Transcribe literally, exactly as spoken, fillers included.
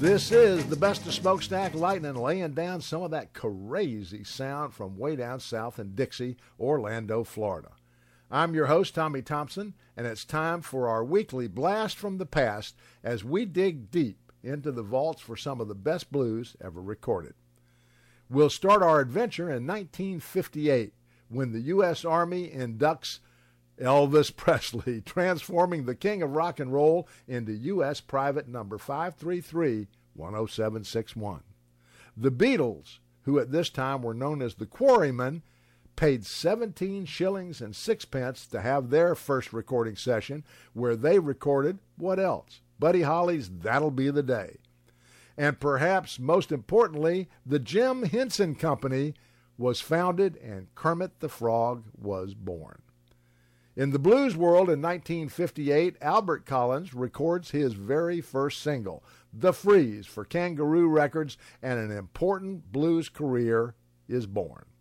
This is the best of Smokestack Lightning, laying down some of that crazy sound from way down south in Dixie, Orlando, Florida. I'm your host, Tommy Thompson, and it's time for our weekly blast from the past as we dig deep into the vaults for some of the best blues ever recorded. We'll start our adventure in nineteen fifty-eight when the U S Army inducts Elvis Presley, transforming the king of rock and roll into U S Private Number five three three, one oh seven six one. The Beatles, who at this time were known as the Quarrymen, paid seventeen shillings and sixpence to have their first recording session, where they recorded what else? Buddy Holly's That'll Be the Day. And perhaps most importantly, the Jim Henson Company was founded and Kermit the Frog was born. In the blues world in nineteen fifty-eight, Albert Collins records his very first single, The Freeze, for Kangaroo Records, and an important blues career is born.